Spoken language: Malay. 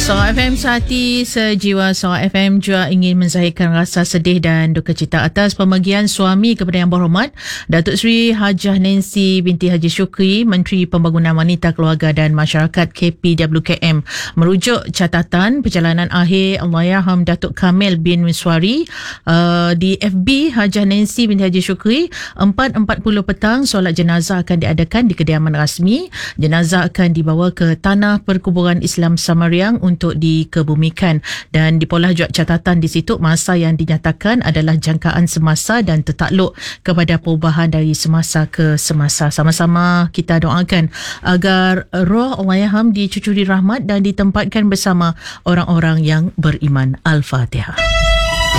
Songai FM Sehati Sejiwa. Songai FM juga ingin menzahirkan rasa sedih dan duka cita atas pemergian suami kepada Yang Berhormat Datuk Seri Hajah Nancy binti Haji Shukri, Menteri Pembangunan Wanita, Keluarga dan Masyarakat KPWKM. Merujuk catatan perjalanan akhir Allahyarham Datuk Kamil bin Miswari di FB Hajah Nancy binti Haji Shukri, 4.40 petang solat jenazah akan diadakan di kediaman rasmi. Jenazah akan dibawa ke Tanah Perkuburan Islam Samariang untuk dikebumikan, dan dipolah juga catatan di situ masa yang dinyatakan adalah jangkaan semasa dan tertakluk kepada perubahan dari semasa ke semasa. Sama-sama kita doakan agar roh Allahyarham dicucuri rahmat dan ditempatkan bersama orang-orang yang beriman. Al-Fatihah.